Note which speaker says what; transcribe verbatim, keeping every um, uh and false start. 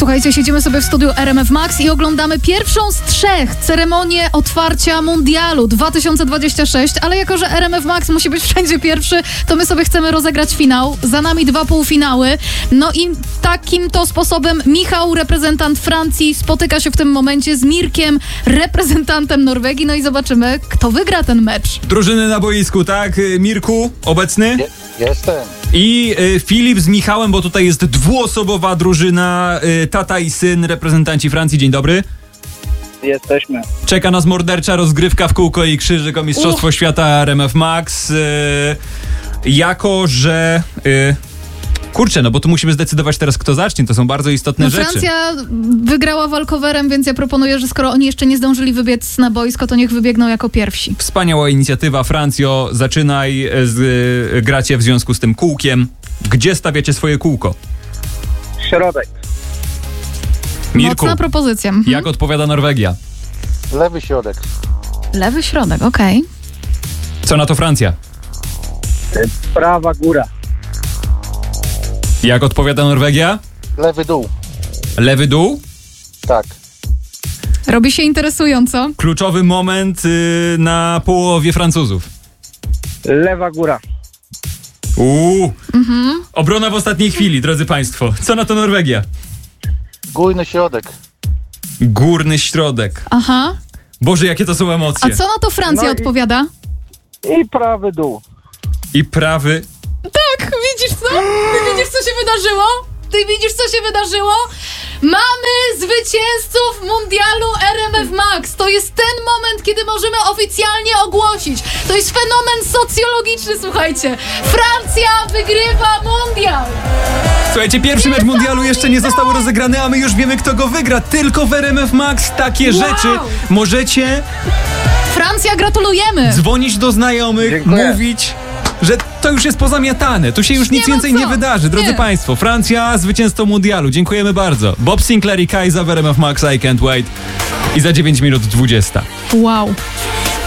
Speaker 1: Słuchajcie, siedzimy sobie w studiu R M F Max i oglądamy pierwszą z trzech ceremonię otwarcia Mundialu dwa tysiące dwudziestego szóstego, ale jako, że R M F Max musi być wszędzie pierwszy, to my sobie chcemy rozegrać finał. Za nami dwa półfinały. No i takim to sposobem Michał, reprezentant Francji, spotyka się w tym momencie z Mirkiem, reprezentantem Norwegii. No i zobaczymy, kto wygra ten mecz.
Speaker 2: Drużyny na boisku, tak? Mirku, obecny?
Speaker 3: Je- jestem.
Speaker 2: I y, Filip z Michałem, bo tutaj jest dwuosobowa drużyna, y, tata i syn, reprezentanci Francji. Dzień dobry.
Speaker 3: Jesteśmy.
Speaker 2: Czeka nas mordercza rozgrywka w kółko i krzyżyk o Mistrzostwo
Speaker 1: Uch.
Speaker 2: Świata R M F Max. Y, jako, że... Y, kurczę, no bo tu musimy zdecydować teraz, kto zacznie. To są bardzo istotne
Speaker 1: No,
Speaker 2: rzeczy.
Speaker 1: Francja wygrała walkowerem, więc ja proponuję, że skoro oni jeszcze nie zdążyli wybiec na boisko, to niech wybiegną jako pierwsi.
Speaker 2: Wspaniała inicjatywa. Francjo, zaczynaj. Z, y, gracie w związku z tym kółkiem. Gdzie stawiacie swoje kółko?
Speaker 3: Środek.
Speaker 2: Mirku,
Speaker 1: Mocna propozycja. Mhm.
Speaker 2: jak odpowiada Norwegia?
Speaker 3: Lewy środek.
Speaker 1: Lewy środek, okej.
Speaker 2: Co na to Francja?
Speaker 3: Prawa góra.
Speaker 2: Jak odpowiada Norwegia?
Speaker 3: Lewy dół.
Speaker 2: Lewy dół?
Speaker 3: Tak.
Speaker 1: Robi się interesująco.
Speaker 2: Kluczowy moment y, na połowie Francuzów.
Speaker 3: Lewa góra.
Speaker 2: Uuu. Obrona w ostatniej chwili, drodzy państwo. Co na to Norwegia?
Speaker 3: Górny środek.
Speaker 2: Górny środek.
Speaker 1: Aha.
Speaker 2: Boże, jakie to są
Speaker 1: A
Speaker 2: emocje.
Speaker 1: co na to Francja
Speaker 3: No i-
Speaker 1: odpowiada?
Speaker 3: I prawy dół.
Speaker 2: I prawy.
Speaker 1: Tak, widzisz co? Ty widzisz, co się wydarzyło? Ty widzisz, co się wydarzyło? Mamy zwycięzców Mundialu R M F Max. To jest ten moment, kiedy możemy oficjalnie ogłosić. To jest fenomen socjologiczny, słuchajcie. Francja wygrywa Mundial.
Speaker 2: Słuchajcie, pierwszy mecz mundialu jeszcze nie został rozegrany, a my już wiemy, kto go wygra. Tylko w R M F Max takie
Speaker 1: Wow.
Speaker 2: rzeczy możecie
Speaker 1: Francja, gratulujemy.
Speaker 2: dzwonić do znajomych,
Speaker 3: Dziękuję.
Speaker 2: mówić, że to już jest pozamiatane. Tu się już nic
Speaker 1: ma
Speaker 2: więcej
Speaker 1: co.
Speaker 2: nie wydarzy. Drodzy
Speaker 1: Nie.
Speaker 2: państwo, Francja zwycięzcą mundialu. Dziękujemy bardzo. Bob Sinclair i Kajza w R M F Max, I Can't Wait. I za dziewięć minut dwudziesta.
Speaker 1: Wow.